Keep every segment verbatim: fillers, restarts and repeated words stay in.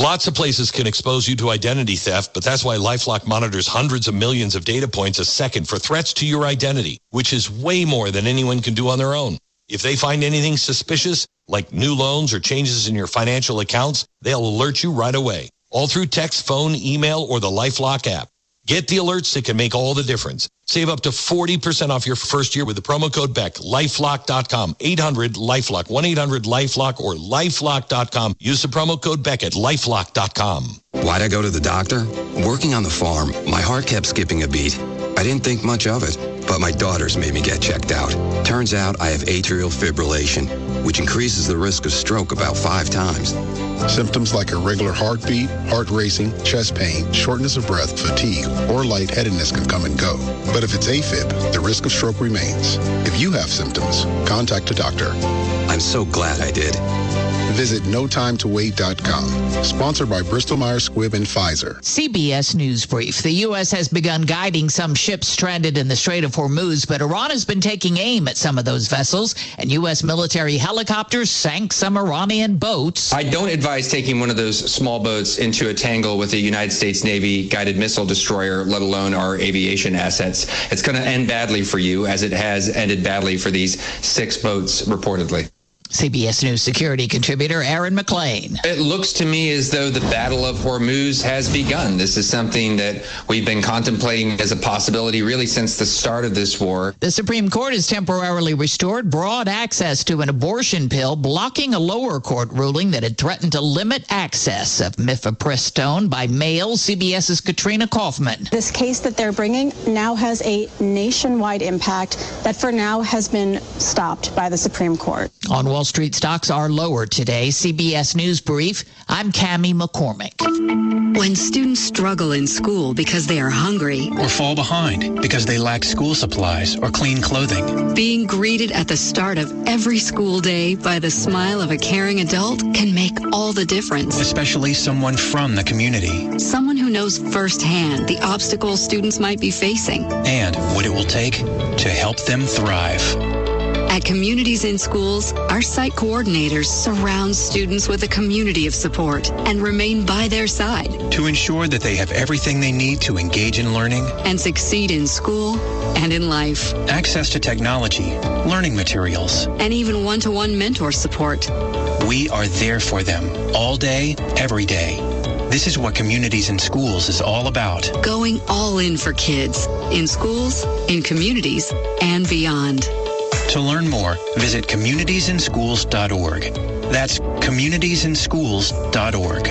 Lots of places can expose you to identity theft, but that's why LifeLock monitors hundreds of millions of data points a second for threats to your identity, which is way more than anyone can do on their own. If they find anything suspicious, like new loans or changes in your financial accounts, they'll alert you right away, all through text, phone, email, or the LifeLock app. Get the alerts that can make all the difference. Save up to forty percent off your first year with the promo code Beck. LifeLock dot com. eight hundred LifeLock. one eight hundred LifeLock or LifeLock dot com. Use the promo code Beck at LifeLock dot com. Why'd I go to the doctor? Working on the farm, my heart kept skipping a beat. I didn't think much of it, but my daughters made me get checked out. Turns out I have atrial fibrillation, which increases the risk of stroke about five times. Symptoms like irregular heartbeat, heart racing, chest pain, shortness of breath, fatigue, or lightheadedness can come and go. But if it's AFib, the risk of stroke remains. If you have symptoms, contact a doctor. I'm so glad I did. Visit no time to wait dot com. Sponsored by Bristol Myers Squibb and Pfizer. C B S News Brief. The U S has begun guiding some ships stranded in the Strait of Hormuz, but Iran has been taking aim at some of those vessels, and U S military helicopters sank some Iranian boats. I don't advise taking one of those small boats into a tangle with a United States Navy guided missile destroyer, let alone our aviation assets. It's going to end badly for you, as it has ended badly for these six boats, reportedly. C B S News security contributor Aaron McLean. It looks to me as though the Battle of Hormuz has begun. This is something that we've been contemplating as a possibility really since the start of this war. The Supreme Court has temporarily restored broad access to an abortion pill, blocking a lower court ruling that had threatened to limit access of mifepristone by mail. CBS's Katrina Kaufman. This case that they're bringing now has a nationwide impact that for now has been stopped by the Supreme Court. On Wall Street, stocks are lower today. C B S News Brief. I'm Cammie McCormick. When students struggle in school because they are hungry or fall behind because they lack school supplies or clean clothing, being greeted at the start of every school day by the smile of a caring adult can make all the difference. Especially someone from the community. Someone who knows firsthand the obstacles students might be facing and what it will take to help them thrive. At Communities in Schools, our site coordinators surround students with a community of support and remain by their side to ensure that they have everything they need to engage in learning and succeed in school and in life. Access to technology, learning materials, and even one-to-one mentor support. We are there for them all day, every day. This is what Communities in Schools is all about. Going all in for kids, in schools, in communities, and beyond. To learn more, visit communities in schools dot org. That's communities in schools dot org.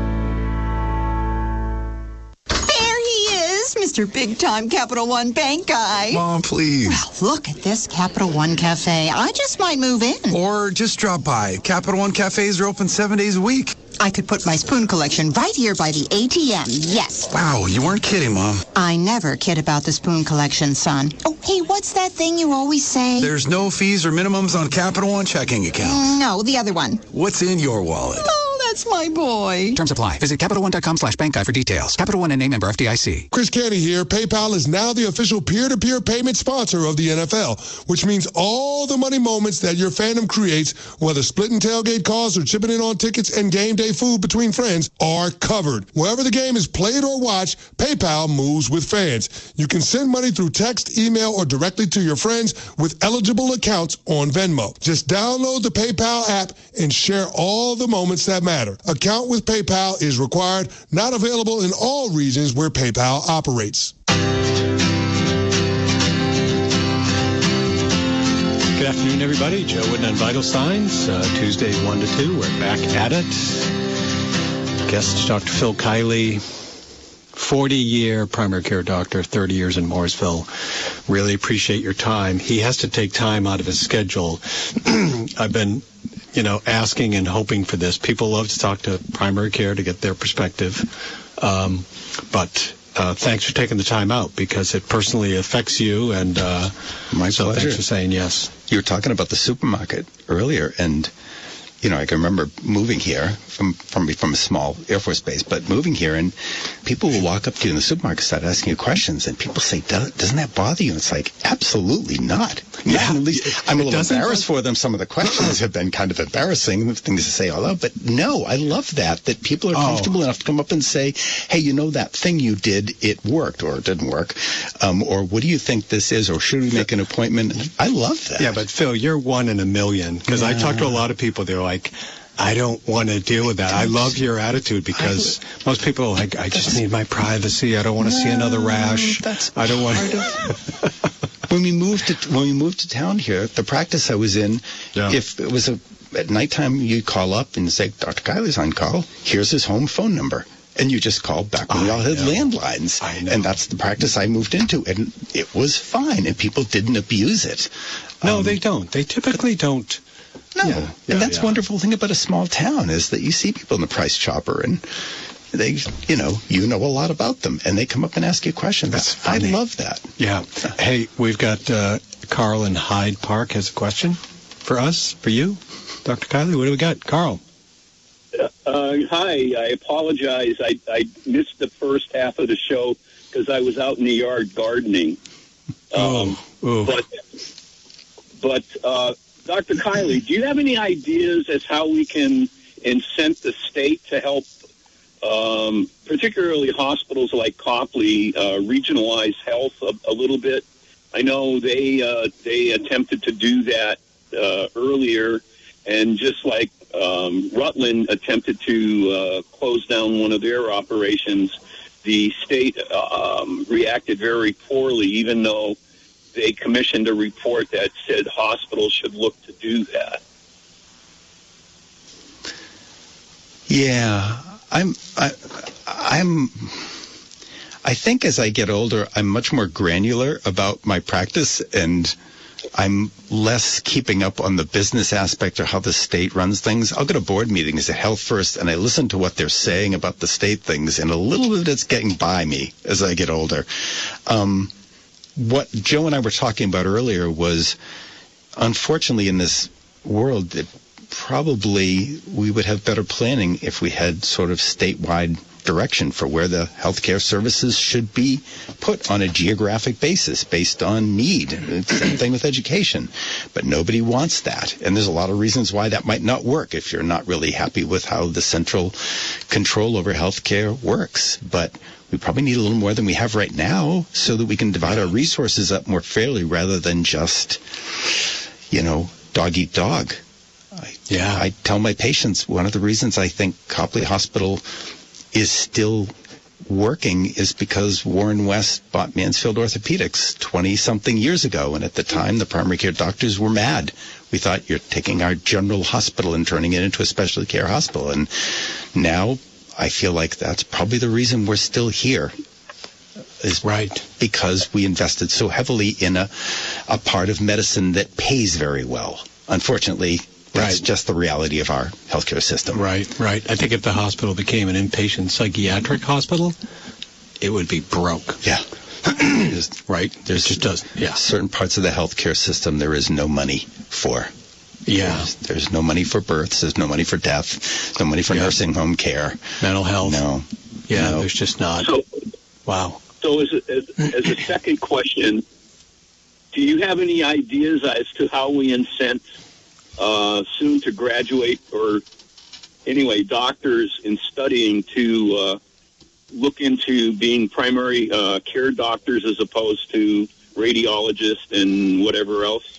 There he is, Mister Big Time Capital One Bank guy. Mom, please. Well, look at this Capital One Cafe. I just might move in. Or just drop by. Capital One Cafes are open seven days a week. I could put my spoon collection right here by the A T M, yes. Wow, you weren't kidding, Mom. I never kid about the spoon collection, son. Oh, hey, what's that thing you always say? There's no fees or minimums on Capital One checking accounts. No, the other one. What's in your wallet? Oh, that's my boy. Terms apply. Visit Capital One dot com slash bank guy for details. Capital One and name member F D I C. Chris Canty here. PayPal is now the official peer-to-peer payment sponsor of the N F L, which means all the money moments that your fandom creates, whether splitting tailgate costs or chipping in on tickets and game day food between friends, are covered. Wherever the game is played or watched, PayPal moves with fans. You can send money through text, email, or directly to your friends with eligible accounts on Venmo. Just download the PayPal app and share all the moments that matter. Account with PayPal is required, not available in all regions where PayPal operates. Good afternoon, everybody. Joe Wooden on Vital Signs. Uh, Tuesday, one to two. We're back at it. Guest Doctor Phil Kiley, forty-year primary care doctor, thirty years in Mooresville. Really appreciate your time. He has to take time out of his schedule. I've been, you know, asking and hoping for this. People love to talk to primary care to get their perspective. Um, but uh, thanks for taking the time out because it personally affects you. And uh, my so pleasure. Thanks for saying yes. You were talking about the supermarket earlier, and you know, I can remember moving here from, from, from a small Air Force base, but moving here, and people will walk up to you in the supermarket, start asking you questions, and people say, doesn't that bother you? And it's like, absolutely not. Yeah. At least I'm a little embarrassed for them. Some of the questions have been kind of embarrassing, things to say all out, but no, I love that, that people are comfortable oh. enough to come up and say, hey, you know, that thing you did, it worked, or it didn't work, um, or what do you think this is, or should we make an appointment? I love that. Yeah, but Phil, you're one in a million, because yeah. I talk to a lot of people, they're like, I don't want to deal with that. I love your attitude, because most people are like, I just need my privacy. I don't want to no, see another rash. That's I don't want to. When we moved to when we moved to town here, the practice I was in, yeah. if it was a at nighttime, you call up and say, Doctor Kiley's on call. Here's his home phone number. And you just call back when we all had landlines. And that's the practice I moved into. And it was fine. And people didn't abuse it. No, um, they don't. They typically don't. No. Yeah, and yeah, that's yeah. the wonderful thing about a small town is that you see people in the Price Chopper and they, you know, you know a lot about them. And they come up and ask you questions. That's funny. I love that. Yeah. Hey, we've got uh, Carl in Hyde Park has a question for us, for you. Doctor Kiley, what do we got? Carl. Uh, hi, I apologize. I, I missed the first half of the show because I was out in the yard gardening. Um, oh, but but uh, Doctor Kiley, do you have any ideas as how we can incent the state to help, um, particularly hospitals like Copley, uh, regionalize health a, a little bit? I know they uh, they attempted to do that uh, earlier, and just like Um, Rutland attempted to uh, close down one of their operations, the state um, reacted very poorly, even though they commissioned a report that said hospitals should look to do that. Yeah, I'm, I, I'm, I think as I get older, I'm much more granular about my practice, and I'm less keeping up on the business aspect or how the state runs things. I'll go to board meetings at Health First, and I listen to what they're saying about the state things, and a little bit it's getting by me as I get older. Um, what Joe and I were talking about earlier was, unfortunately, in this world, that probably we would have better planning if we had sort of statewide direction for where the healthcare services should be put on a geographic basis based on need. Same thing with education. But nobody wants that. And there's a lot of reasons why that might not work if you're not really happy with how the central control over healthcare works. But we probably need a little more than we have right now so that we can divide our resources up more fairly rather than just, you know, dog eat dog. I, yeah. I tell my patients one of the reasons I think Copley Hospital is still working is because Warren West bought Mansfield Orthopedics twenty-something years ago, and at the time the primary care doctors were mad. We thought, you're taking our general hospital and turning it into a specialty care hospital, and now I feel like that's probably the reason we're still here. Is right. Because we invested so heavily in a, a part of medicine that pays very well. Unfortunately, that's right. just the reality of our healthcare system. Right, right. I think if the hospital became an inpatient psychiatric hospital, it would be broke. Yeah. Right? There's just does. Yeah. Certain parts of the healthcare system there is no money for. Yeah. There's, there's no money for births. There's no money for death. No money for yeah. nursing home care. Mental health. No. Yeah, no. There's just not. So, wow. So as a, as, as a second question, do you have any ideas as to how we incent Uh, soon to graduate, or anyway, doctors in studying to uh, look into being primary uh, care doctors as opposed to radiologists and whatever else?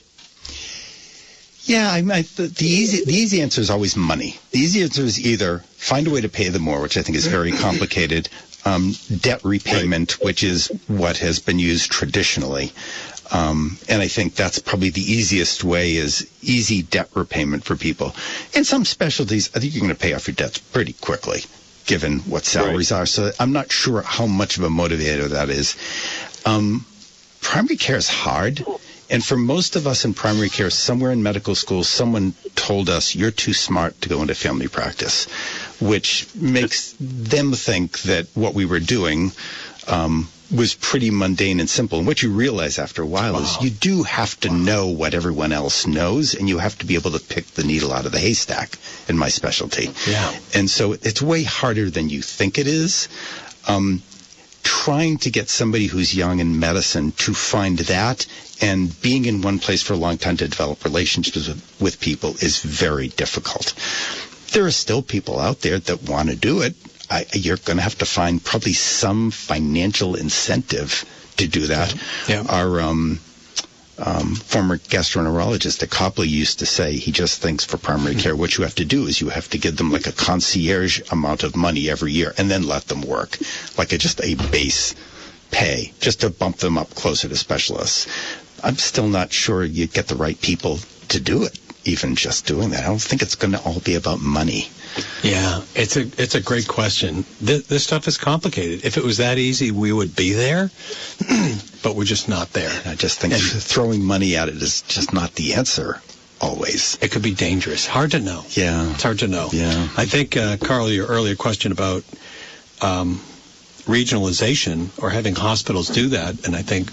Yeah, I mean, the, the easy the easy answer is always money. The easy answer is either find a way to pay them more, which I think is very complicated, um, debt repayment, which is what has been used traditionally. Um, and I think that's probably the easiest way is easy debt repayment for people. In some specialties, I think you're going to pay off your debts pretty quickly, given what salaries right. are. So I'm not sure how much of a motivator that is. Um, primary care is hard. And for most of us in primary care, somewhere in medical school, someone told us, you're too smart to go into family practice, which makes them think that what we were doing um, was pretty mundane and simple. And what you realize after a while wow. is you do have to wow. know what everyone else knows, and you have to be able to pick the needle out of the haystack in my specialty. Yeah. And so it's way harder than you think it is. Um, trying to get somebody who's young in medicine to find that and being in one place for a long time to develop relationships with, with people is very difficult. There are still people out there that want to do it. I, you're going to have to find probably some financial incentive to do that. Yeah. Our um, um, former gastroenterologist at Copley used to say he just thinks for primary mm-hmm. care what you have to do is you have to give them like a concierge amount of money every year and then let them work, like a, just a base pay, just to bump them up closer to specialists. I'm still not sure you get the right people to do it, even just doing that. I don't think it's going to all be about money. Yeah, it's a it's a great question. This, this stuff is complicated. If it was that easy, we would be there, but we're just not there. I just think and throwing money at it is just not the answer always. It could be dangerous. Hard to know. Yeah. It's hard to know. Yeah. I think, uh, Carl, your earlier question about um, regionalization or having hospitals do that, and I think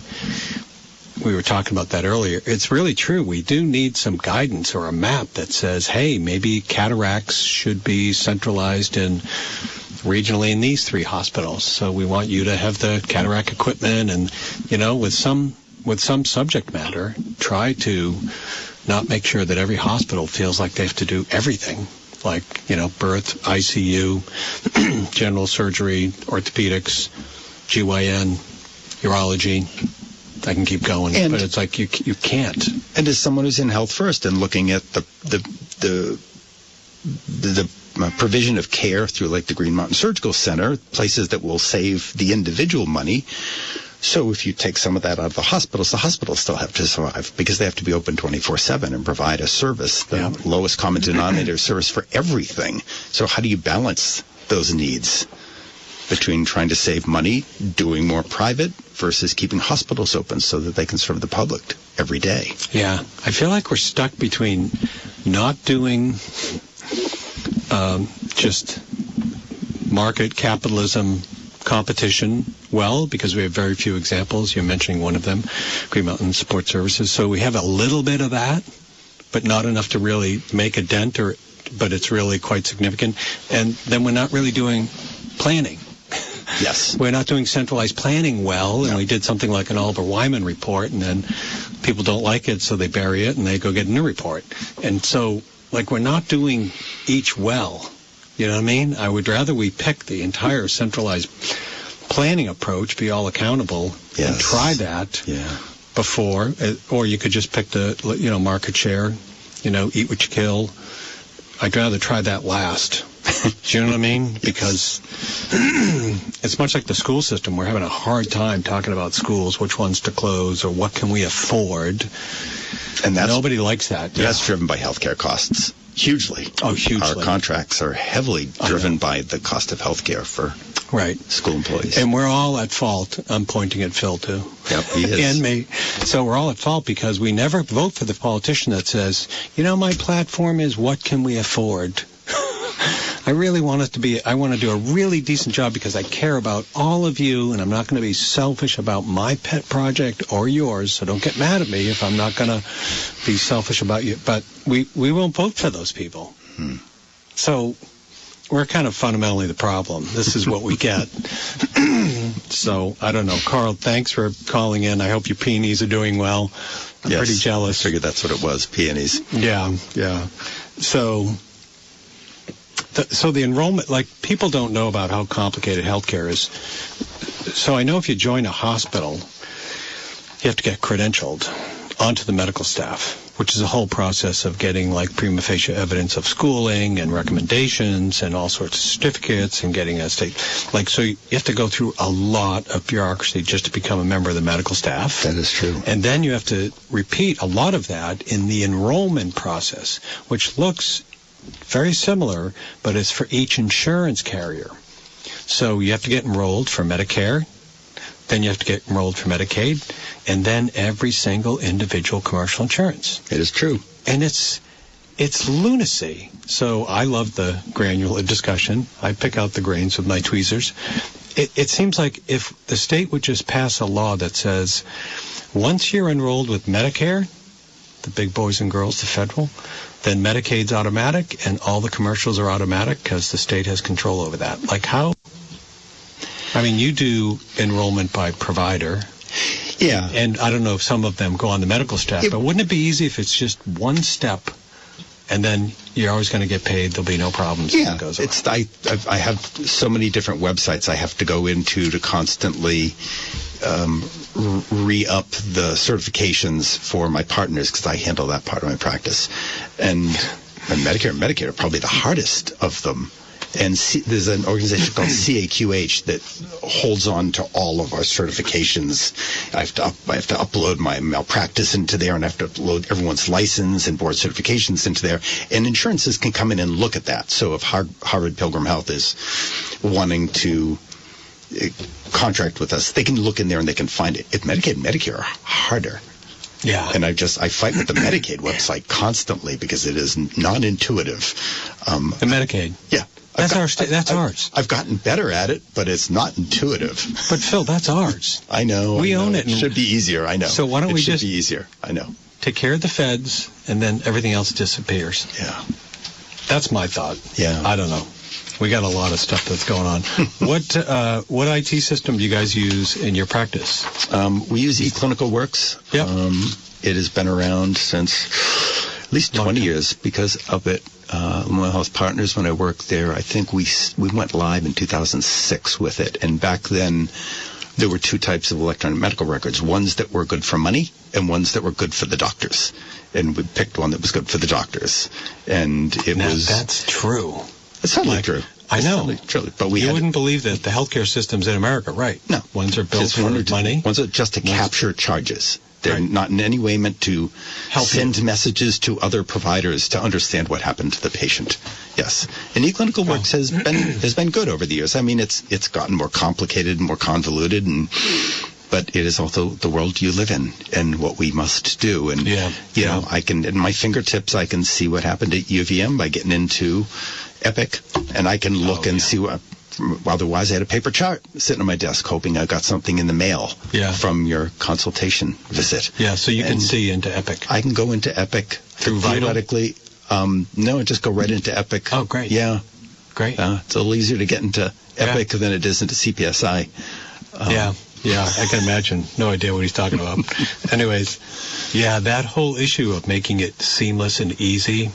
we were talking about that earlier. It's really true. We do need some guidance or a map that says, hey, maybe cataracts should be centralized in regionally in these three hospitals. So we want you to have the cataract equipment and, you know, with some with some subject matter, try to not make sure that every hospital feels like they have to do everything. Like, you know, birth, I C U, general surgery, orthopedics, G Y N, urology. I can keep going, and, but it's like you you can't. And as someone who's in Health First and looking at the the the the, the provision of care through like the Green Mountain Surgical Center, places that will save the individual money. So if you take some of that out of the hospitals, the hospitals still have to survive because they have to be open twenty-four seven and provide a service, the yeah. lowest common denominator service for everything. So how do you balance those needs between trying to save money, doing more private, versus keeping hospitals open so that they can serve the public every day? Yeah, I feel like we're stuck between not doing um, just market capitalism competition well, because we have very few examples. You're mentioning one of them, Green Mountain Support Services. So we have a little bit of that, but not enough to really make a dent, or but it's really quite significant. And then we're not really doing planning. Yes. We're not doing centralized planning well, and no. we did something like an Oliver Wyman report, and then people don't like it, so they bury it, and they go get a new report. And so, like, we're not doing each well. You know what I mean? I would rather we pick the entire centralized planning approach, be all accountable, yes. and try that yeah. before. Or you could just pick the, you know, market share, you know, eat what you kill. I'd rather try that last. Do you know what I mean? Because it's much like the school system. We're having a hard time talking about schools, which ones to close, or what can we afford. And that's, nobody likes that. That's yeah. driven by healthcare costs hugely. Oh, hugely. Our contracts are heavily driven by the cost of healthcare for right. school employees. And we're all at fault. I'm pointing at Phil, too. Yep, he is. And me. So we're all at fault because we never vote for the politician that says, you know, my platform is what can we afford? I really want it to be, I want to do a really decent job because I care about all of you, and I'm not going to be selfish about my pet project or yours, so don't get mad at me if I'm not going to be selfish about you. But we, we won't vote for those people. Hmm. So we're kind of fundamentally the problem. This is what we get. So, I don't know. Carl, thanks for calling in. I hope your peonies are doing well. I'm yes, pretty jealous. I figured that's what it was, peonies. Yeah, yeah. So... So the enrollment, like, people don't know about how complicated healthcare is. So I know if you join a hospital, you have to get credentialed onto the medical staff, which is a whole process of getting, like, prima facie evidence of schooling and recommendations and all sorts of certificates and getting a state. Like, so you have to go through a lot of bureaucracy just to become a member of the medical staff. That is true. And then you have to repeat a lot of that in the enrollment process, which looks very similar, but it's for each insurance carrier. So you have to get enrolled for Medicare, then you have to get enrolled for Medicaid, and then every single individual commercial insurance. It is true. And it's it's lunacy. So I love the granular discussion. I pick out the grains with my tweezers. it, it seems like if the state would just pass a law that says once you're enrolled with Medicare, the big boys and girls, the federal, then Medicaid's automatic and all the commercials are automatic because the state has control over that. Like how? I mean, you do enrollment by provider. Yeah. And I don't know if some of them go on the medical staff, it, but wouldn't it be easy if it's just one step and then you're always going to get paid, there'll be no problems? Yeah. It goes it's, I, I have so many different websites I have to go into to constantly um, re-up the certifications for my partners because I handle that part of my practice. And, and Medicare and Medicaid are probably the hardest of them. And C- there's an organization called C A Q H that holds on to all of our certifications. I have to up, I have to upload my malpractice into there, and I have to upload everyone's license and board certifications into there. And insurances can come in and look at that. So if Har- Harvard Pilgrim Health is wanting to uh, contract with us, they can look in there and they can find it. If Medicaid and Medicare are harder. Yeah. And I just, I fight with the Medicaid website constantly because it is non-intuitive. Um, the Medicaid? Yeah. That's got, our. Sta- that's I, ours. I've gotten better at it, but it's not intuitive. But Phil, that's ours. I know. We I know. own it. It should be easier. I know. So why don't it we should just be easier? I know. Take care of the feds, and then everything else disappears. Yeah. That's my thought. Yeah. I don't know. We got a lot of stuff that's going on. what uh, what I T system do you guys use in your practice? Um, we use eClinicalWorks. Yep. Um, it has been around since at least twenty years because of it. Uh, Memorial Health Partners, when I worked there, I think we we went live in two thousand six with it. And back then, there were two types of electronic medical records, ones that were good for money and ones that were good for the doctors. And we picked one that was good for the doctors. And it now, was... That's true. It's totally like, true. I it's know. Totally true. But we you had, wouldn't believe that the healthcare systems in America, right? No. Ones are built for one money. Ones are just to ones capture charges. They're right. not in any way meant to Help send you. messages to other providers to understand what happened to the patient. Yes, and eClinicalWorks oh. has been has been good over the years. I mean, it's it's gotten more complicated and more convoluted, and but it is also the world you live in and what we must do. And yeah, you yeah. know, I can in my fingertips I can see what happened at U V M by getting into Epic, and I can look oh, and yeah. see what. Otherwise, I had a paper chart sitting on my desk, hoping I got something in the mail yeah. from your consultation visit. Yeah, so you and can see into Epic. I can go into Epic through theoretically. Um, no, just go right into Epic. Oh, great. Yeah, great. Uh, it's a little easier to get into Epic yeah. than it is into C P S I. Um, yeah, yeah, I can imagine. No idea what he's talking about. Anyways, yeah, that whole issue of making it seamless and easy.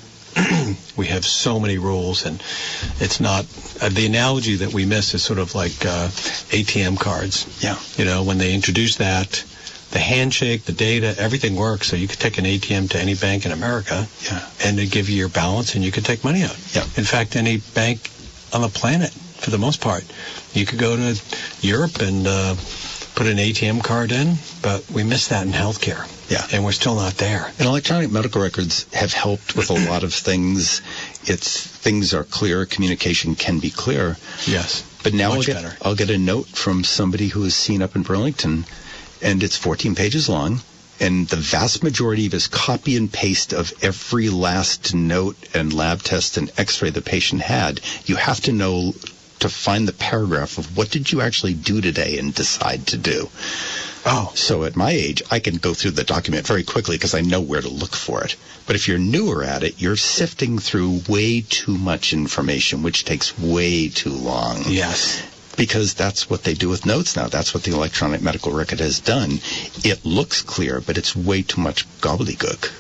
We have so many rules, and it's not uh, the analogy that we miss is sort of like uh, A T M cards. Yeah. You know, when they introduced that, the handshake, the data, everything works. So you could take an A T M to any bank in America, yeah. and they give you your balance, and you could take money out. Yeah. In fact, any bank on the planet, for the most part, you could go to Europe and uh, put an A T M card in, but we miss that in healthcare. Yeah. And we're still not there. And electronic medical records have helped with a lot of things. It's things are clear, communication can be clear. Yes. But now I'll Much get, better. I'll get a note from somebody who is seen up in Burlington, and it's fourteen pages long, and the vast majority of it is copy and paste of every last note and lab test and x-ray the patient had. You have to know to find the paragraph of what did you actually do today and decide to do. Oh. So at my age, I can go through the document very quickly because I know where to look for it. But if you're newer at it, you're sifting through way too much information, which takes way too long. Yes. Because that's what they do with notes now. That's what the electronic medical record has done. It looks clear, but it's way too much gobbledygook.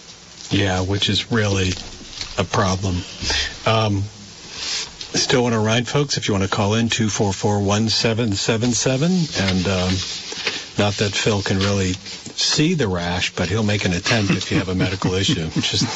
Yeah, which is really a problem. Um, still want to ride, folks? If you want to call in, two four four, one seven seven seven. And um, not that Phil can really see the rash, but he'll make an attempt if you have a medical issue. Just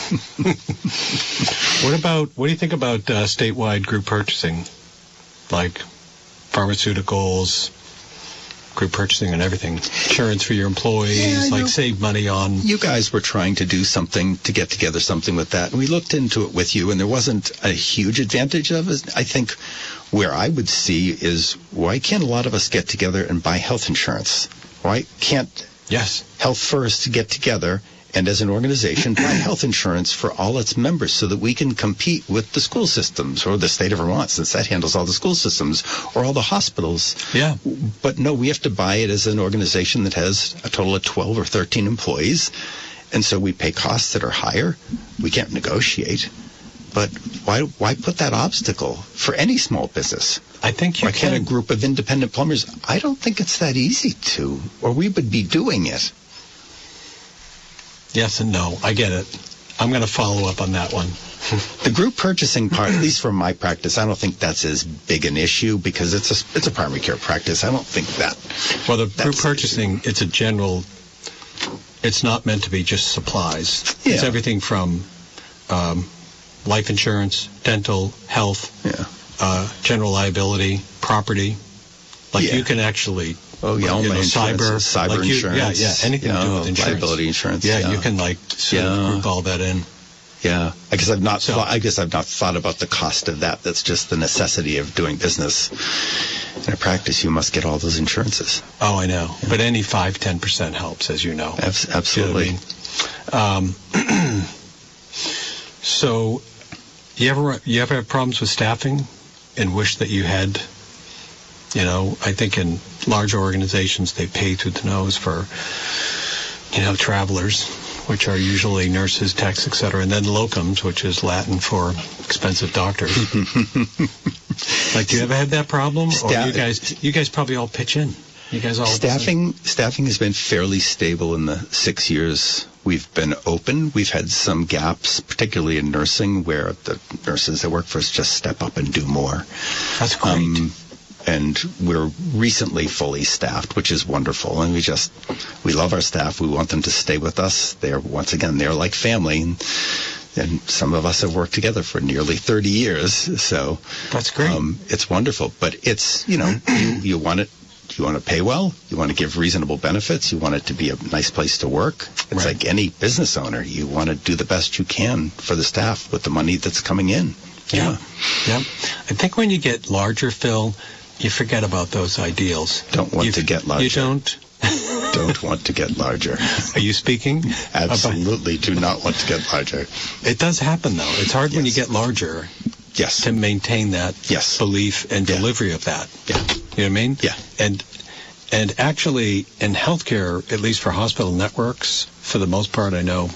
what about, what do you think about uh, statewide group purchasing? Like pharmaceuticals, group purchasing and everything. Insurance for your employees, yeah, like know, save money on... You guys were trying to do something to get together something with that, and we looked into it with you, and there wasn't a huge advantage of it. I think where I would see is, why can't a lot of us get together and buy health insurance? Why can't yes. Health First get together and as an organization buy health insurance for all its members so that we can compete with the school systems or the state of Vermont, since that handles all the school systems, or all the hospitals. Yeah. But no, we have to buy it as an organization that has a total of twelve or thirteen employees. And so we pay costs that are higher. We can't negotiate. But why why put that obstacle for any small business? I think you why can. Can't a group of independent plumbers? I don't think it's that easy to, or we would be doing it. Yes and no. I get it. I'm going to follow up on that one. The group purchasing part, at least from my practice, I don't think that's as big an issue because it's a it's a primary care practice. I don't think that. Well, the group purchasing, it's a general. It's not meant to be just supplies. Yeah. It's everything from um, life insurance, dental, health, yeah. uh, general liability, property. Like yeah. you can actually. Oh yeah, all you my know, cyber, cyber like you, insurance. Yeah, yeah, anything yeah, to do with insurance. Liability insurance. Yeah, yeah. you can like sort yeah. of group all that in. Yeah, I guess I've not. So, thought, I guess I've not thought about the cost of that. That's just the necessity of doing business. In a practice, you must get all those insurances. Oh, I know. Yeah. But any five, ten percent helps, as you know. Abs- absolutely. You know what I mean? um, so, you ever you ever have problems with staffing, and wish that you had? You know, I think in large organizations they pay through the nose for, you know, travelers, which are usually nurses, techs, et cetera, and then locums, which is Latin for expensive doctors. Like, do you ever have that problem? Sta- or you guys, you guys probably all pitch in. You guys all staffing. Staffing has been fairly stable in the six years we've been open. We've had some gaps, particularly in nursing, where the nurses that work for us just step up and do more. That's great. Um, and we're recently fully staffed, which is wonderful. And we just, we love our staff. We want them to stay with us. They're, once again, they're like family. And, and some of us have worked together for nearly thirty years. So that's great. Um, it's wonderful. But it's, you know, you, you want it, you want to pay well. You want to give reasonable benefits. You want it to be a nice place to work. It's right. Like any business owner. You want to do the best you can for the staff with the money that's coming in. Yeah. Yeah. I think when you get larger, Phil, you forget about those ideals. Don't want you, to get larger. You don't? Don't want to get larger. Are you speaking? Absolutely do not want to get larger. It does happen, though. It's hard yes. when you get larger yes. to maintain that yes. belief and yeah. delivery of that. Yeah. You know what I mean? Yeah. And, and actually, in healthcare, at least for hospital networks, for the most part, I know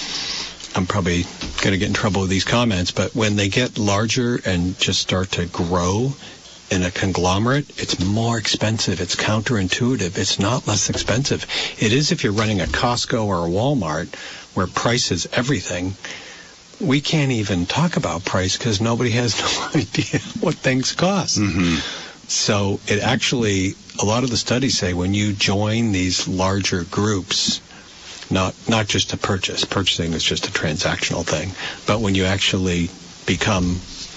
I'm probably going to get in trouble with these comments, but when they get larger and just start to grow in a conglomerate, it's more expensive. It's counterintuitive. It's not less expensive. It is if you're running a Costco or a Walmart where price is everything. We can't even talk about price because nobody has no idea what things cost. Mm-hmm. So it actually, a lot of the studies say when you join these larger groups, not not just to purchase, purchasing is just a transactional thing, but when you actually become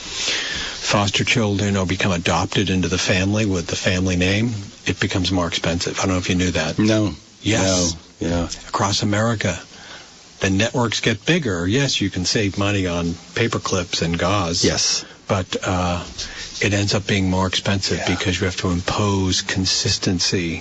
foster children or become adopted into the family with the family name, it becomes more expensive. I don't know if you knew that. No. Yes. No. Yeah. Across America. The networks get bigger. Yes, you can save money on paper clips and gauze. Yes. But uh, it ends up being more expensive yeah. because you have to impose consistency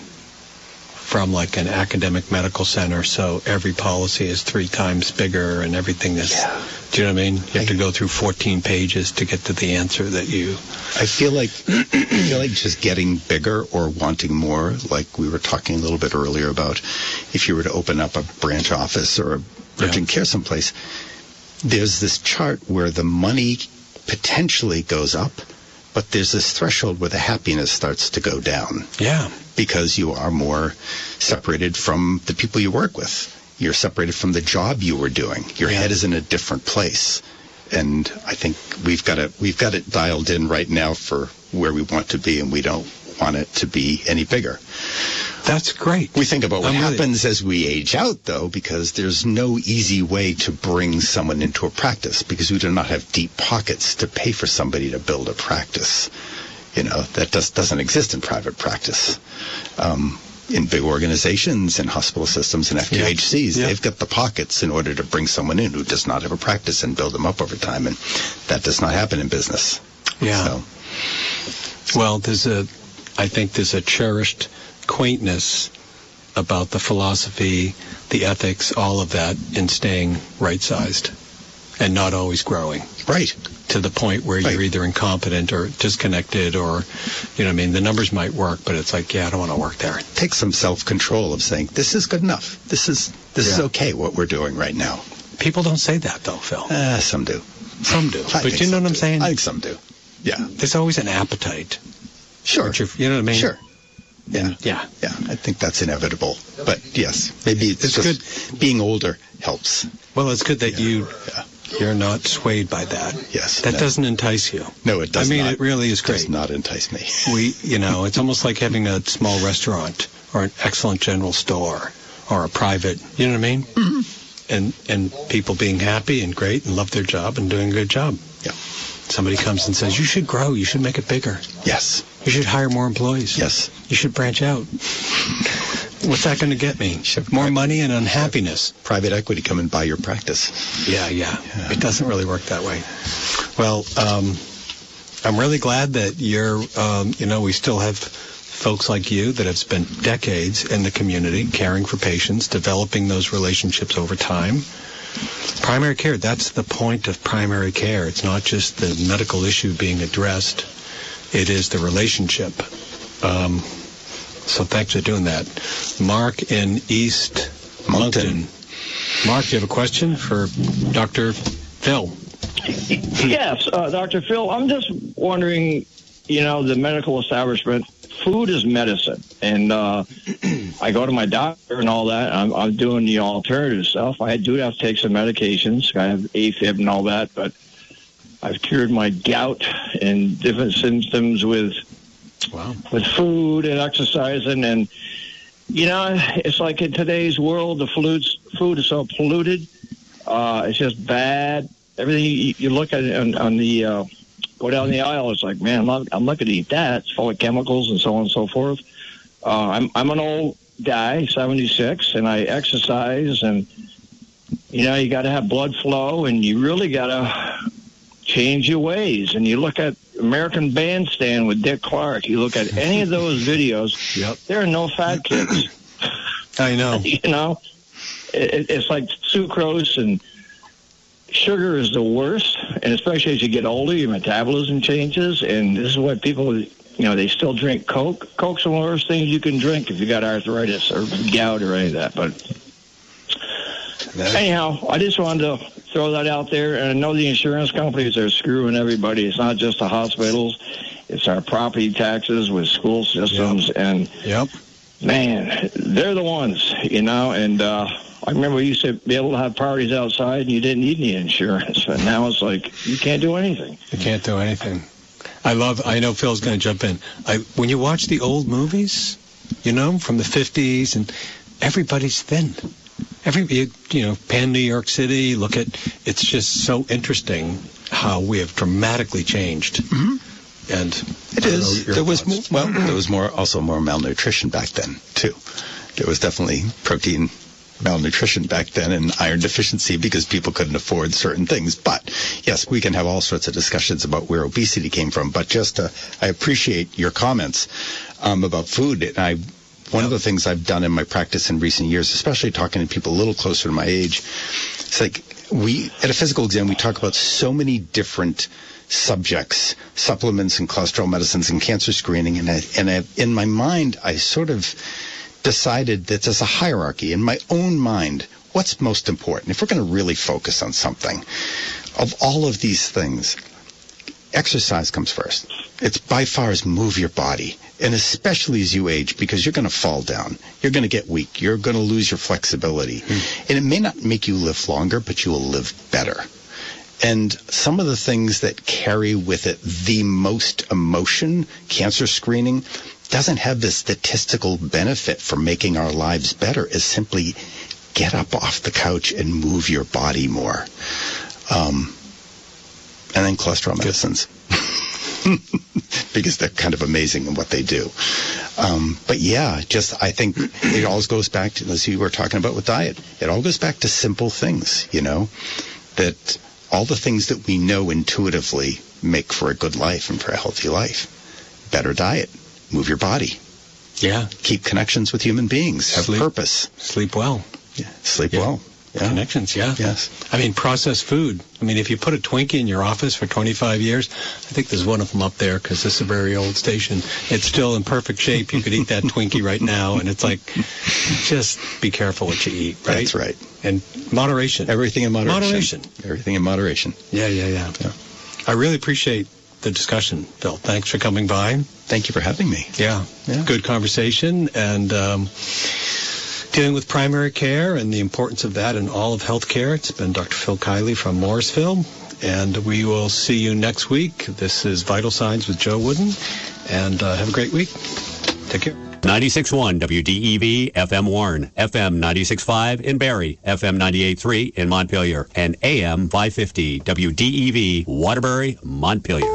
from like an academic medical center, so every policy is three times bigger and everything is, yeah. do you know what I mean? You have I, to go through fourteen pages to get to the answer that you... I feel like I feel like just getting bigger or wanting more, like we were talking a little bit earlier about if you were to open up a branch office or a urgent yeah. care someplace, there's this chart where the money potentially goes up, but there's this threshold where the happiness starts to go down. Yeah. Because you are more separated from the people you work with. You're separated from the job you were doing. Your yeah. head is in a different place. And I think we've got it we've got it dialed in right now for where we want to be, and we don't want it to be any bigger. That's great. We think about what I'm happens really... as we age out, though, because there's no easy way to bring someone into a practice, because we do not have deep pockets to pay for somebody to build a practice. You know, that just doesn't exist in private practice. Um, in big organizations, in hospital systems, and F Q H Cs, yeah. they've got the pockets in order to bring someone in who does not have a practice and build them up over time, and that does not happen in business. Yeah. So. Well, there's a, I think there's a cherished quaintness about the philosophy, the ethics, all of that in staying right-sized and not always growing. Right. To the point where Right. you're either incompetent or disconnected or, you know what I mean, the numbers might work, but it's like, yeah, I don't want to work there. Take some self-control of saying, this is good enough. This is this is Yeah. okay what we're doing right now. People don't say that, though, Phil. Uh, some do. Some do. I But think you know some what I'm do. saying? I think some do. Yeah. There's always an appetite. Sure. But you're- You know what I mean? Sure. Yeah. Yeah. Yeah. I think that's inevitable. But yes, maybe it's, It's just being older helps. Well, it's good that you, you're not swayed by that. Yes. That no. doesn't entice you. No, it does I mean, not. it really is great. Does not entice me. We, you know, it's almost like having a small restaurant or an excellent general store or a private, you know what I mean? Mm-hmm. And and people being happy and great and love their job and doing a good job. Yeah. Somebody comes and says, you should grow, you should make it bigger. Yes. You should hire more employees. Yes. You should branch out. What's that going to get me? More money and unhappiness. Private equity come and buy your practice. Yeah, yeah, yeah. It doesn't really work that way. Well, um, I'm really glad that you're, um, you know, we still have folks like you that have spent decades in the community caring for patients, developing those relationships over time. Primary care, that's the point of primary care. It's not just the medical issue being addressed. It is the relationship. Um, so thanks for doing that. Mark in East Moncton. Moncton. Mark, do you have a question for Doctor Phil? Yes, uh, Doctor Phil, I'm just wondering, you know, the medical establishment, food is medicine. And uh, I go to my doctor and all that. I'm, I'm doing the alternative stuff. I do have to take some medications. I have AFib and all that, but I've cured my gout and different symptoms with wow. with food and exercising. And, you know, it's like in today's world, the food, food is so polluted. Uh, it's just bad. Everything you, you look at it on, on the, uh, go down the aisle, it's like, man, I'm not, I'm not going to eat that. It's full of chemicals and so on and so forth. Uh, I'm, I'm an old guy, seventy-six, and I exercise, and, you know, you got to have blood flow, and you really got to change your ways. And you look at American Bandstand with Dick Clark, you look at any of those videos, yep. there are no fat kids. I know. You know, it, it's like sucrose and sugar is the worst, and especially as you get older, your metabolism changes, and this is what people, you know, they still drink Coke. Coke's one of the worst things you can drink if you got arthritis or gout or any of that. But anyhow, I just wanted to throw that out there, and I know the insurance companies are screwing everybody. It's not just the hospitals. It's our property taxes with school systems, yep. and yep. man, they're the ones, you know, and uh, I remember we used to be able to have parties outside and you didn't need any insurance. And now it's like, you can't do anything. You can't do anything. I love, I know Phil's going to jump in. I, when you watch the old movies, you know, from the fifties, and everybody's thin. Every, you, you know, pan New York City, look at, it's just so interesting how we have dramatically changed. Mm-hmm. And it is. There was more, well, there was more, also more malnutrition back then, too. There was definitely protein malnutrition back then and iron deficiency because people couldn't afford certain things. But yes, we can have all sorts of discussions about where obesity came from. But just uh, I appreciate your comments um, about food. And I, one of the things I've done in my practice in recent years, especially talking to people a little closer to my age, it's like we, at a physical exam, we talk about so many different subjects, supplements and cholesterol medicines and cancer screening. And, I, and I, in my mind, I sort of decided that there's a hierarchy in my own mind. What's most important? If we're going to really focus on something, of all of these things, exercise comes first. It's by far as move your body, and especially as you age, because you're going to fall down. You're going to get weak. You're going to lose your flexibility. Mm. And it may not make you live longer, but you will live better. And some of the things that carry with it the most emotion, cancer screening, doesn't have the statistical benefit for making our lives better, is simply get up off the couch and move your body more. Um, and then cholesterol medicines. Because they're kind of amazing in what they do. Um, but yeah, just I think it always goes back to, as you were talking about with diet, it all goes back to simple things, you know, that all the things that we know intuitively make for a good life and for a healthy life. Better diet. Move your body. Yeah. Keep connections with human beings. Have Sleep. purpose. Sleep well. Yeah. Sleep Yeah. well. Yeah. Connections, yeah. Yes. I mean, processed food. I mean, if you put a Twinkie in your office for twenty-five years, I think there's one of them up there because this is a very old station. It's still in perfect shape. You could eat that Twinkie right now, and it's like, just be careful what you eat, right? That's right. And moderation. Everything in moderation. Moderation. Everything in moderation. Yeah, yeah, yeah, yeah. I really appreciate the discussion, Phil. Thanks for coming by. Thank you for having me. Yeah. Yeah. Good conversation. And, um, dealing with primary care and the importance of that in all of healthcare. It's been Doctor Phil Kiley from Morrisville, and we will see you next week. This is Vital Signs with Joe Wooden, and uh, have a great week. Take care. ninety-six point one W D E V F M Warren, F M ninety-six point five in Barrie, F M ninety-eight point three in Montpelier, and A M five fifty W D E V Waterbury, Montpelier.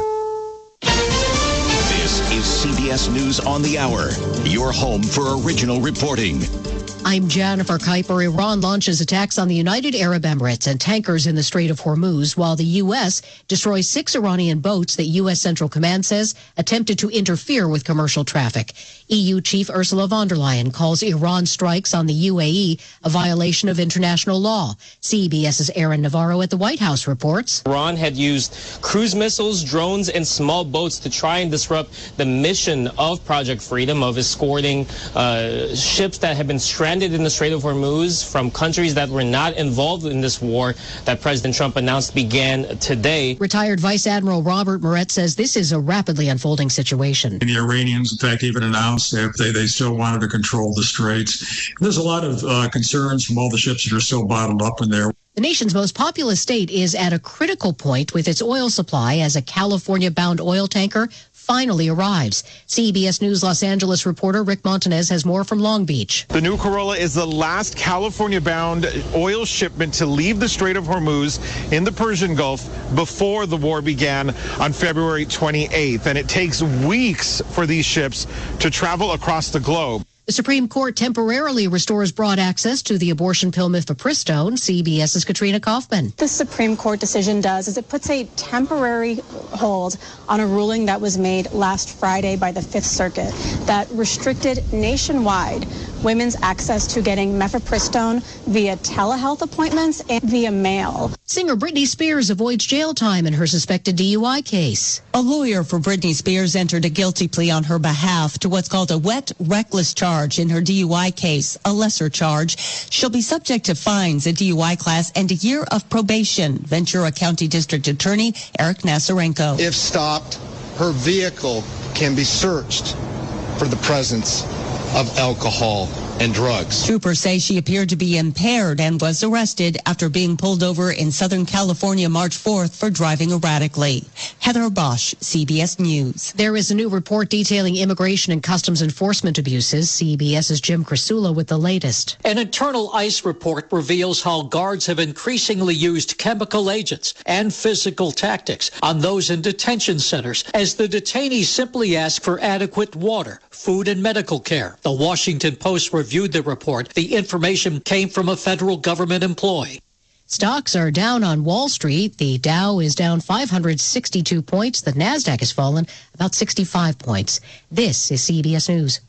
This is C B S News on the Hour, your home for original reporting. I'm Jennifer Kuiper. Iran launches attacks on the United Arab Emirates and tankers in the Strait of Hormuz, while the U S destroys six Iranian boats that U S Central Command says attempted to interfere with commercial traffic. E U Chief Ursula von der Leyen calls Iran strikes on the U A E a violation of international law. CBS's Aaron Navarro at the White House reports. Iran had used cruise missiles, drones, and small boats to try and disrupt the mission of Project Freedom of escorting uh, ships that had been stranded in the Strait of Hormuz from countries that were not involved in this war that President Trump announced began today. Retired Vice Admiral Robert Moret says this is a rapidly unfolding situation. And the Iranians, in fact, even announced that they, they still wanted to control the straits. And there's a lot of uh, concerns from all the ships that are still bottled up in there. The nation's most populous state is at a critical point with its oil supply as a California-bound oil tanker finally arrives. C B S News Los Angeles reporter Rick Montanez has more from Long Beach. The new Corolla is the last California-bound oil shipment to leave the Strait of Hormuz in the Persian Gulf before the war began on February twenty-eighth. And it takes weeks for these ships to travel across the globe. The Supreme Court temporarily restores broad access to the abortion pill mifepristone. CBS's Katrina Kaufman. The Supreme Court decision does is it puts a temporary hold on a ruling that was made last Friday by the Fifth Circuit that restricted nationwide women's access to getting mifepristone via telehealth appointments and via mail. Singer Britney Spears avoids jail time in her suspected D U I case. A lawyer for Britney Spears entered a guilty plea on her behalf to what's called a wet, reckless charge in her D U I case, a lesser charge. She'll be subject to fines, a D U I class, and a year of probation. Ventura County District Attorney Eric Nasarenko. If stopped, her vehicle can be searched for the presence of alcohol and drugs. Troopers say she appeared to be impaired and was arrested after being pulled over in Southern California March fourth for driving erratically. Heather Bosch, C B S News. There is a new report detailing immigration and customs enforcement abuses. CBS's Jim Crisula with the latest. An internal ICE report reveals how guards have increasingly used chemical agents and physical tactics on those in detention centers as the detainees simply ask for adequate water, food, and medical care. The Washington Post reviewed the report. The information came from a federal government employee. Stocks are down on Wall Street. The Dow is down five hundred sixty-two points. The Nasdaq has fallen about sixty-five points. This is C B S News.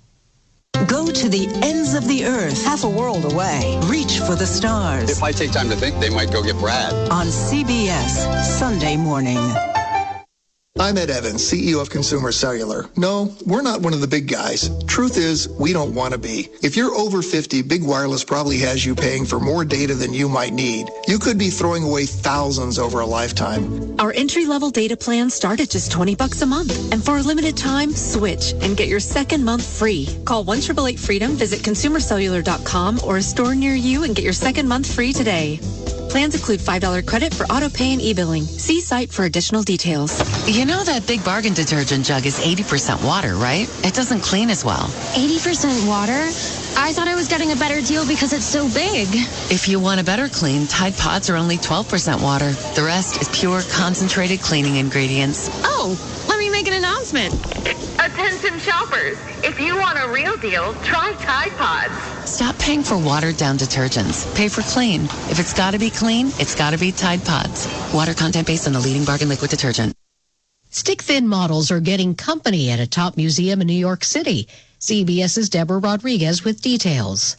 Go to the ends of the earth, half a world away. Reach for the stars. If I take time to think, they might go get Brad. On C B S, Sunday morning. I'm Ed Evans, C E O of Consumer Cellular. No, we're not one of the big guys. Truth is, we don't want to be. If you're over fifty, Big Wireless probably has you paying for more data than you might need. You could be throwing away thousands over a lifetime. Our entry-level data plans start at just twenty bucks a month. And for a limited time, switch and get your second month free. Call one eight eight eight freedom, visit consumer cellular dot com or a store near you and get your second month free today. Plans include five dollars credit for auto pay and e-billing. See site for additional details. You know that Big Bargain detergent jug is eighty percent water, right? It doesn't clean as well. eighty percent water? I thought I was getting a better deal because it's so big. If you want a better clean, Tide Pods are only twelve percent water. The rest is pure, concentrated cleaning ingredients. Oh, let me make an announcement. Attention shoppers, if you want a real deal, try Tide Pods. Stop paying for watered-down detergents. Pay for clean. If it's got to be clean, it's got to be Tide Pods. Water content based on the leading bargain liquid detergent. Stick-thin models are getting company at a top museum in New York City. CBS's Deborah Rodriguez with details.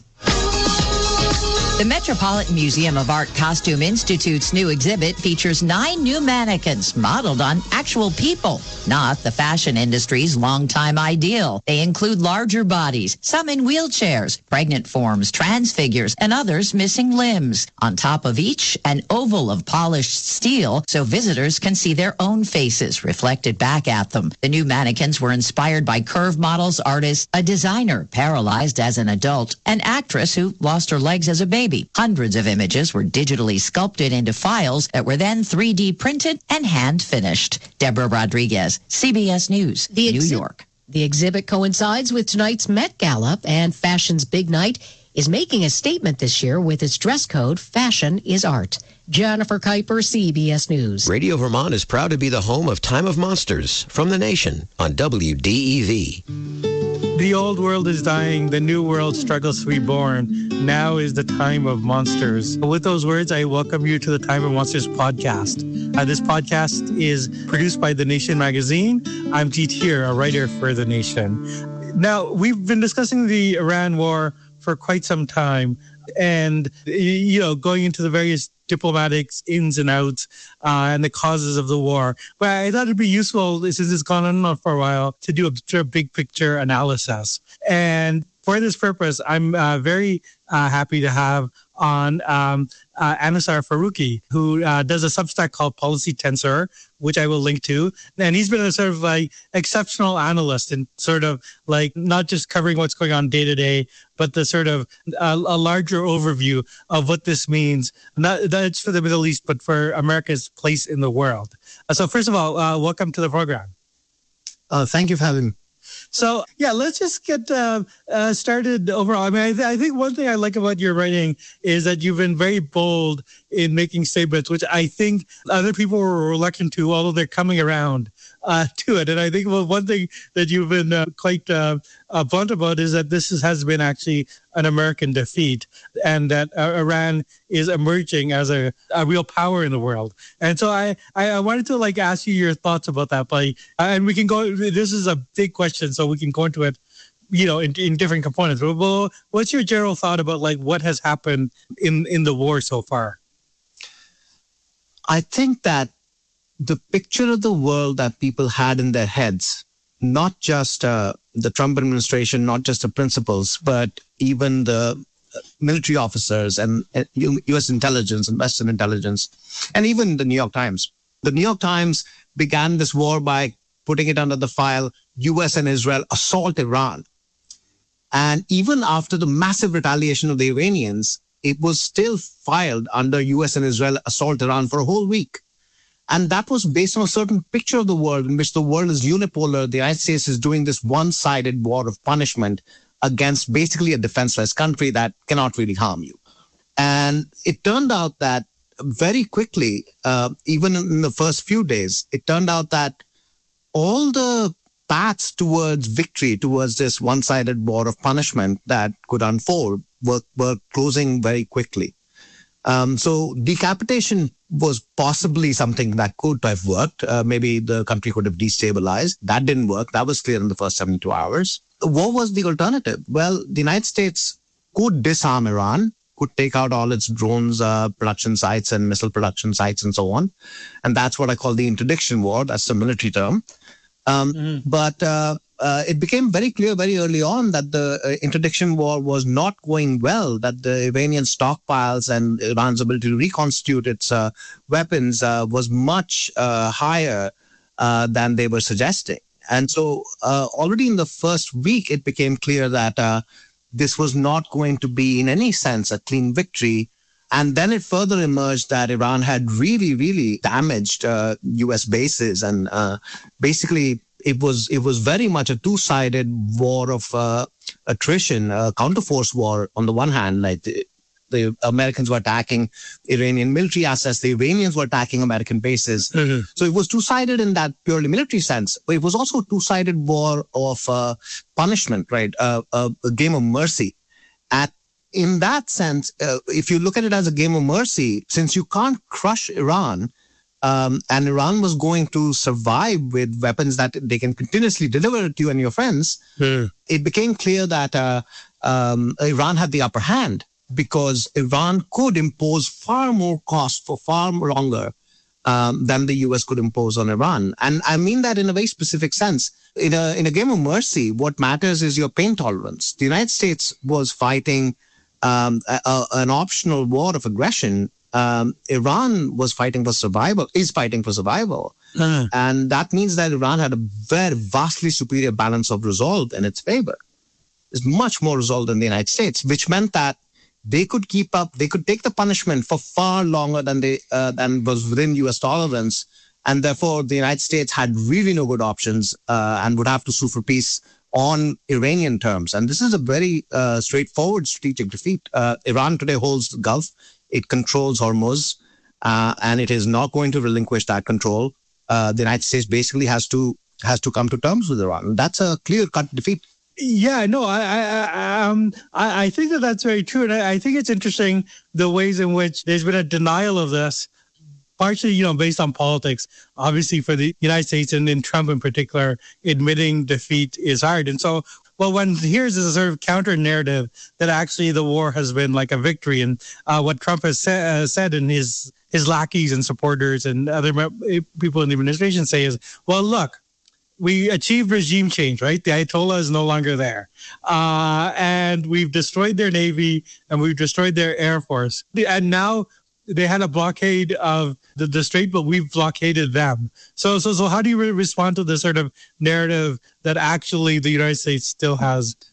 The Metropolitan Museum of Art Costume Institute's new exhibit features nine new mannequins modeled on actual people, not the fashion industry's longtime ideal. They include larger bodies, some in wheelchairs, pregnant forms, trans figures, and others missing limbs. On top of each, an oval of polished steel so visitors can see their own faces reflected back at them. The new mannequins were inspired by curve models, artists, a designer paralyzed as an adult, an actress who lost her legs as a baby. Hundreds of images were digitally sculpted into files that were then three D printed and hand finished. Deborah Rodriguez, C B S News, the New exhi- York. The exhibit coincides with tonight's Met Gala, and fashion's big night is making a statement this year with its dress code, Fashion is Art. Jennifer Kuiper, C B S News. Radio Vermont is proud to be the home of Time of Monsters from the nation on W D E V. The old world is dying. The new world struggles to be born. Now is the time of monsters. With those words, I welcome you to the Time of Monsters podcast. Uh, this podcast is produced by The Nation magazine. I'm Jeet Heer, a writer for The Nation. Now, we've been discussing the Iran war for quite some time. And, you know, going into the various diplomatic ins and outs uh, and the causes of the war. But I thought it'd be useful, since it's gone on for a while, to do a sort of big picture analysis. And for this purpose, I'm uh, very uh, happy to have on um, uh, Anusar Faruqi, who uh, does a Substack called Policy Tensor, which I will link to. And he's been a sort of like exceptional analyst and sort of like not just covering what's going on day to day, but the sort of uh, a larger overview of what this means, not that's for the Middle East, but for America's place in the world. Uh, so first of all, uh, welcome to the program. Uh, thank you for having me. So, yeah, let's just get uh, uh, started overall. I mean, I, th- I think one thing I like about your writing is that you've been very bold in making statements, which I think other people were reluctant to, although they're coming around uh, to it. And I think well, one thing that you've been uh, quite uh, uh, blunt about is that this is, has been actually an American defeat, and that uh, Iran is emerging as a, a real power in the world. And so I, I, I wanted to like ask you your thoughts about that. But, uh, and we can go, this is a big question, so we can go into it, you know, in, in different components. But well, what's your general thought about like what has happened in, in the war so far? I think that the picture of the world that people had in their heads, not just uh, the Trump administration, not just the principals, but even the military officers and uh, U S intelligence and Western intelligence, and even the New York Times. The New York Times began this war by putting it under the file, U S and Israel assault Iran. And even after the massive retaliation of the Iranians, it was still filed under U S and Israel assault Iran for a whole week. And that was based on a certain picture of the world in which the world is unipolar. The United States is doing this one-sided war of punishment against basically a defenseless country that cannot really harm you. And it turned out that very quickly, uh, even in the first few days, it turned out that all the paths towards victory, towards this one-sided war of punishment that could unfold were, were closing very quickly. Um, so decapitation was possibly something that could have worked. Uh, maybe the country could have destabilized. That didn't work. That was clear in the first seventy-two hours. What was the alternative? Well, the United States could disarm Iran, could take out all its drones uh, production sites and missile production sites and so on. And that's what I call the interdiction war. That's the military term. Um, mm-hmm. But uh, uh, it became very clear very early on that the uh, interdiction war was not going well, that the Iranian stockpiles and Iran's ability to reconstitute its uh, weapons uh, was much uh, higher uh, than they were suggesting. And so uh, already in the first week, it became clear that uh, this was not going to be in any sense a clean victory. And then it further emerged that Iran had really, really damaged uh, U S bases. And uh, basically, it was it was very much a two-sided war of uh, attrition, a counterforce war on the one hand, like the, the Americans were attacking Iranian military assets, the Iranians were attacking American bases. Mm-hmm. So it was two-sided in that purely military sense, but it was also a two-sided war of uh, punishment, right? Uh, a, a game of mercy. At In that sense, uh, if you look at it as a game of mercy, since you can't crush Iran, um, and Iran was going to survive with weapons that they can continuously deliver to you and your friends, mm. it became clear that uh, um, Iran had the upper hand because Iran could impose far more cost for far longer um, than the U S could impose on Iran. And I mean that in a very specific sense. In a, in a game of mercy, what matters is your pain tolerance. The United States was fighting um, a, a, an optional war of aggression. Um, Iran was fighting for survival, is fighting for survival. Uh. And that means that Iran had a very vastly superior balance of resolve in its favor. It's much more resolve than the United States, which meant that they could keep up, they could take the punishment for far longer than they uh, than was within U S tolerance. And therefore, the United States had really no good options uh, and would have to sue for peace on Iranian terms. And this is a very uh, straightforward strategic defeat. Uh, Iran today holds the Gulf. It controls Hormuz, uh, and it is not going to relinquish that control. Uh, the United States basically has to has to come to terms with Iran. That's a clear-cut defeat. Yeah, no, I, I, um, I, I think that that's very true, and I, I think it's interesting the ways in which there's been a denial of this, partially, you know, based on politics. Obviously, for the United States and in Trump in particular, admitting defeat is hard, and so. Well, one here's a sort of counter narrative that actually the war has been like a victory, and uh, what Trump has sa- uh, said and his his lackeys and supporters and other people in the administration say is, well, look, we achieved regime change, right? The Ayatollah is no longer there, uh, and we've destroyed their navy and we've destroyed their air force, and now they had a blockade of the, the strait, but we've blockaded them. So, so, so, how do you re- respond to this sort of narrative that actually the United States still has